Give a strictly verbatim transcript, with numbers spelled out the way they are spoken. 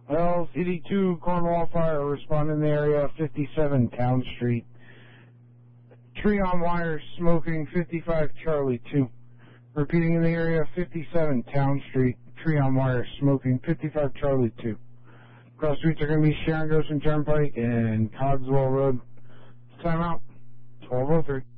L C D two Cornwall Fire, respond in the area, fifty-seven Town Street. Tree on wire, smoking, fifty-five Charlie two. Repeating in the area, fifty-seven Town Street. Tree on wire, smoking, fifty-five Charlie two. Cross streets are going to be Sharon Goshen Turnpike and Cogswell Road. Time out, twelve oh three.